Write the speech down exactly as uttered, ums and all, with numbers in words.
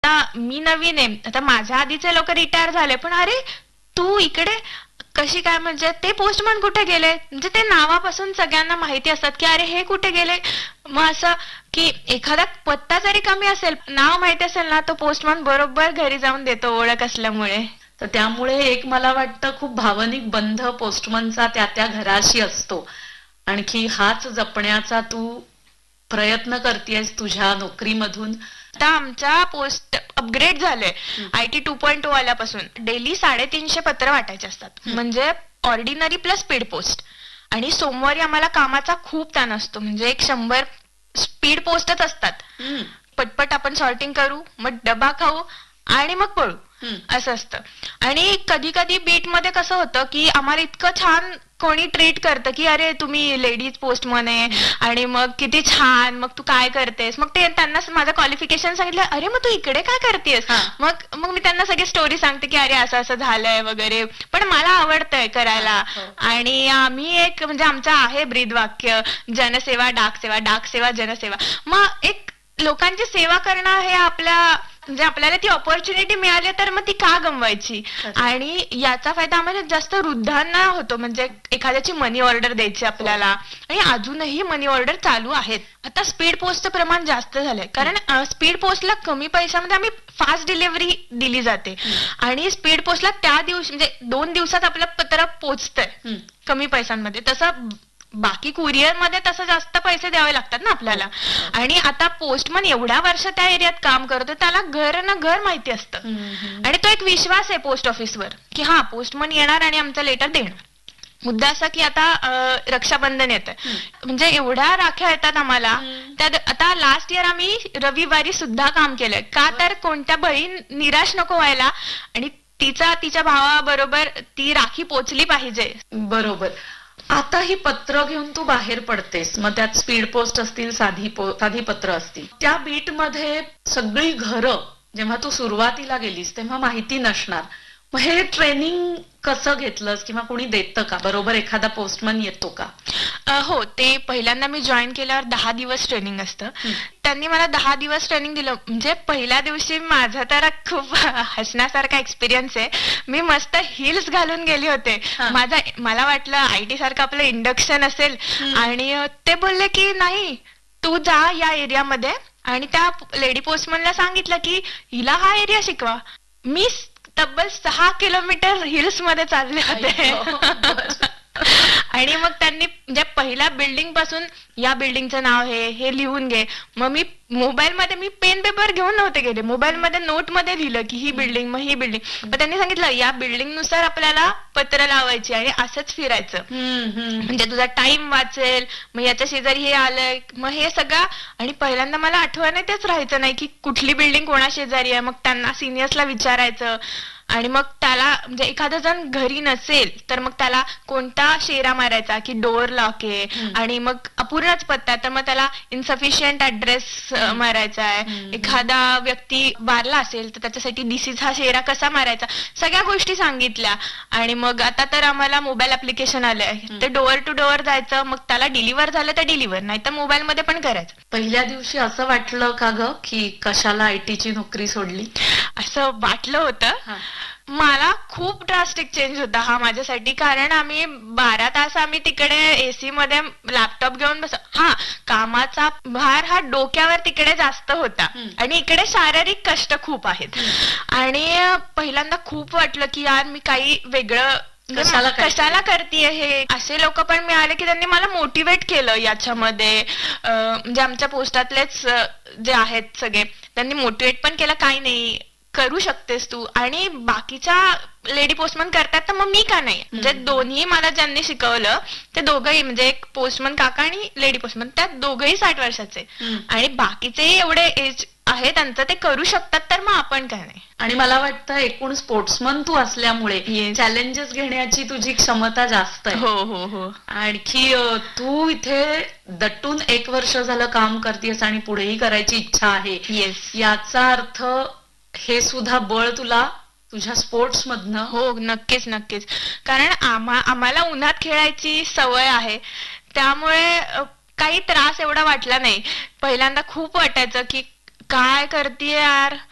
आता मी नवीन आहे, आता माझ्या आधीचे लोक रिटायर झाले, पण अरे तू इकडे कशी काय, म्हणजे ते पोस्टमन कुठे गेले, म्हणजे ते नावापासून सगळ्यांना माहिती असतात की अरे हे कुठे गेले. मग असं की एखादा पत्ता जरी कमी असेल, नाव माहिती असेल ना, तो पोस्टमन बरोबर घरी जाऊन देतो ओळख असल्यामुळे. तर त्यामुळे एक मला वाटतं खूप भावनिक बंध पोस्टमनचा त्या त्या घराशी असतो. आणखी हाच जपण्याचा तू प्रयत्न करतेस तुझ्या नोकरीमधून. आता आमच्या पोस्ट अपग्रेड झाले आयटी टू पॉइंट टू आल्यापासून. डेली साडेतीनशे पत्र वाटायचे असतात, म्हणजे ऑर्डिनरी प्लस स्पीड पोस्ट. आणि सोमवारी आम्हाला कामाचा खूप ताण असतो, म्हणजे एक शंभर स्पीड पोस्टच असतात. पटपट आपण सॉर्टिंग करू, मग डबा खाऊ आणि मग पळू, असं असतं. आणि कधी कधी बीट मध्ये कसं होतं की आम्हाला इतकं छान कोणी ट्रीट करतं की अरे तुम्ही लेडीज पोस्टमन आहे आणि मग किती छान, मग तू काय करतेस, मग ते त्यांना माझं क्वालिफिकेशन सांगितलं, अरे मग तू इकडे काय करतेस, मग मग मी त्यांना सगळी स्टोरी सांगते की अरे असं असं झालंय वगैरे, पण मला आवडतंय करायला. आणि आम्ही एक म्हणजे आमचं आहे ब्रीद वाक्य, जनसेवा डाकसेवा, डाकसेवा जनसेवा. मग एक लोकांची सेवा करणं हे आपल्या म्हणजे आपल्याला ती ऑपॉर्च्युनिटी मिळाली तर मग ती का गमवायची. आणि याचा फायदा आम्हाला जास्त वृद्धांना होतो, म्हणजे एखाद्याची मनी ऑर्डर द्यायची आपल्याला, आणि अजूनही मनी ऑर्डर चालू आहेत. आता स्पीड पोस्टचं प्रमाण जास्त झालंय, कारण स्पीड पोस्टला कमी पैशामध्ये आम्ही फास्ट डिलिव्हरी दिली जाते, आणि स्पीड पोस्टला त्या दिवशी म्हणजे दोन दिवसात आपलं पत्र पोचतंय कमी पैशांमध्ये. तसं बाकी कुरिअर मध्ये तसं जास्त पैसे द्यावे लागतात ना आपल्याला. आणि आता पोस्टमन एवढ्या वर्ष त्या एरियात काम करतो, त्याला घर ना घर माहिती असतं, आणि तो एक विश्वास आहे पोस्ट ऑफिसवर की हा पोस्टमन येणार आणि आमचं लेटर देणार. मुद्दा असा की आता रक्षाबंधन येतं, म्हणजे एवढ्या राख्या येतात आम्हाला. त्यात आता लास्ट इयर आम्ही रविवारी सुद्धा काम केलंय, का तर कोणत्या बहीण निराश नको व्हायला, आणि तिचा तिच्या भावाबरोबर ती राखी पोचली पाहिजे. बरोबर. आता ही पत्र घेऊन तू बाहेर पडतेस, मग त्यात स्पीड पोस्ट असतील, साधी साधी पत्र असतील. त्या बीट मध्ये सगळी घरं जेव्हा तू सुरुवातीला गेलीस तेव्हा माहिती नसणार. मग हे ट्रेनिंग कसं घेतलंस, किंवा कोणी देतं का, बरोबर एखादा पोस्टमन येतो का? हो, ते पहिल्यांदा मी जॉईन केल्यावर दहा दिवस ट्रेनिंग असतं. त्यांनी मला दहा दिवस ट्रेनिंग दिलं. म्हणजे पहिल्या दिवशी माझा तर खूप हसण्यासारखा एक्सपिरियन्स आहे. मी मस्त हिल्स घालून गेले होते. माझा मला वाटलं आयटी सारखं आपलं इंडक्शन असेल, आणि ते बोलले की नाही तू जा या एरियामध्ये, आणि त्या लेडी पोस्टमनला सांगितलं की हिला हा एरिया शिकवा. मी तब्बल सहा किलोमीटर हिल्स मध्ये चालले होते. आणि मग त्यांनी म्हणजे पहिल्या बिल्डिंग पासून या बिल्डिंगचं नाव हे हे लिहून घे. मग मी मोबाईल मध्ये मी पेन पेपर घेऊन नव्हते गेले, मोबाईल मध्ये नोट मध्ये लिहिलं की ही बिल्डिंग, मग ही बिल्डिंग. मग त्यांनी सांगितलं या बिल्डिंग नुसार आपल्याला पत्र लावायची आणि असंच फिरायचं, म्हणजे तुझा टाइम वाचेल. मग याच्या शेजारी हे आलंय, मग हे सगळं. आणि पहिल्यांदा मला आठवण तेच राहायचं नाही की कुठली बिल्डिंग कोणा शेजारी आहे. मग त्यांना सिनियर्सला विचारायचं, आणि मग त्याला म्हणजे एखादा जण घरी नसेल तर मग त्याला कोणता शेरा मारायचा की डोअर लॉक आहे, आणि मग अपूर्णच पत्ता तर मग त्याला इनसफिशियंट ऍड्रेस मारायचा आहे. एखादा व्यक्ती वारला असेल तर त्याच्यासाठी डिसीज हा शेरा कसा मारायचा, सगळ्या गोष्टी सांगितल्या. आणि मग आता तर आम्हाला मोबाईल ऍप्लिकेशन आलंय, ते डोअर टू डोअर जायचं, मग त्याला डिलिव्हर झालं तर डिलिव्हर, नाही तर मोबाईल मध्ये पण करायचं. पहिल्या दिवशी असं वाटलं का ग की कशाला आयटीची नोकरी सोडली? असं वाटलं होतं. मला खूप ड्रास्टिक चेंज होता हा माझ्यासाठी, कारण आम्ही बारा तास आम्ही तिकडे एसी मध्ये लॅपटॉप घेऊन बस. हा, कामाचा भार हा डोक्यावर तिकडे जास्त होता, आणि इकडे शारीरिक कष्ट खूप आहेत. आणि पहिल्यांदा खूप वाटलं की यार मी काही वेगळं कशाला कशाला करतेय हे. असे लोक पण मिळाले की त्यांनी मला मोटिवेट केलं याच्यामध्ये, म्हणजे आमच्या पोस्टातलेच जे आहेत सगळे त्यांनी मोटिवेट पण केलं, काही नाही करू शकतेस तू. आणि बाकीच्या लेडी पोस्टमन करतात तर मग मी का नाही. म्हणजे दोन्ही मला ज्यांनी शिकवलं ते दोघंही, म्हणजे एक पोस्टमन काका आणि लेडी पोस्टमन, त्यात दोघंही साठ वर्षाचे, आणि बाकीचे एवढे एज आहे त्यांचं, ते करू शकतात, तर मग आपण काय नाही. आणि मला वाटतं एकूण स्पोर्ट्समन तू असल्यामुळे चॅलेंजेस घेण्याची तुझी क्षमता जास्त आहे. हो हो हो. आणखी तू इथे दटून एक वर्ष झालं काम करतेस आणि पुढेही करायची इच्छा आहे. येस, याचा अर्थ हे सुद्धा बळ तुला तुझ्या स्पोर्ट्स मधनं. हो, नक्कीच नक्कीच. कारण आम्हा आम्हाला उन्हात खेळायची सवय आहे, त्यामुळे काही त्रास एवढा वाटला नाही. पहिल्यांदा खूप वाटायचं की काय करते यार,